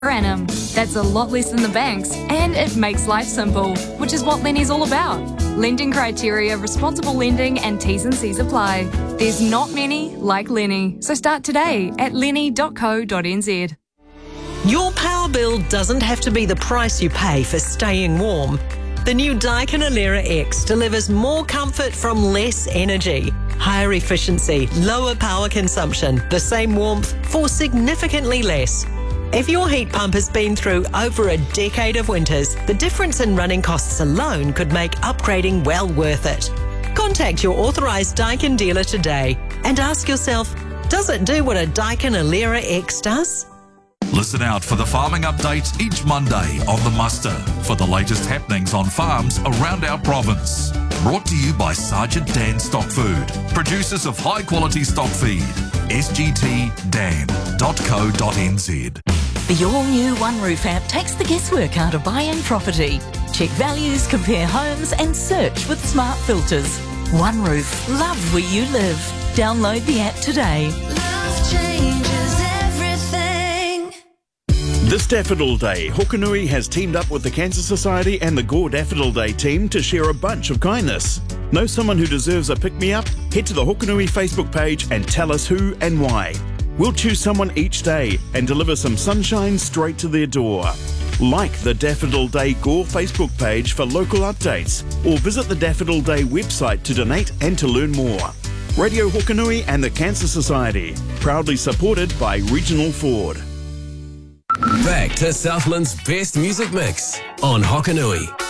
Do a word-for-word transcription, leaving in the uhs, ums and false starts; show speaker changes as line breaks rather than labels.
per annum. That's a lot less than the banks, and it makes life simple, which is what Lenny's all about. Lending criteria, responsible lending, and T's and C's apply. There's not many like Lenny, so start today at lenny dot co dot n z.
Your power bill doesn't have to be the price you pay for staying warm. The new Daikin Alera X delivers more comfort from less energy, higher efficiency, lower power consumption, the same warmth for significantly less. If your heat pump has been through over a decade of winters, the difference in running costs alone could make upgrading well worth it. Contact your authorised Daikin dealer today and ask yourself, does it do what a Daikin Alera X does?
Listen out for the farming updates each Monday on The Muster for the latest happenings on farms around our province. Brought to you by Sergeant Dan Stock Food, producers of high quality stock feed. s g t dan dot co dot n z.
The all-new One Roof app takes the guesswork out of buying property. Check values, compare homes and search with smart filters. One Roof, love where you live. Download the app today.
Love changes everything.
This Daffodil Day, Hokanui has teamed up with the Cancer Society and the Gore Daffodil Day team to share a bunch of kindness. Know someone who deserves a pick-me-up? Head to the Hokanui Facebook page and tell us who and why. We'll choose someone each day and deliver some sunshine straight to their door. Like the Daffodil Day Gore Facebook page for local updates, or visit the Daffodil Day website to donate and to learn more. Radio Hokanui and the Cancer Society, proudly supported by Regional Ford.
Back to Southland's best music mix on Hokanui.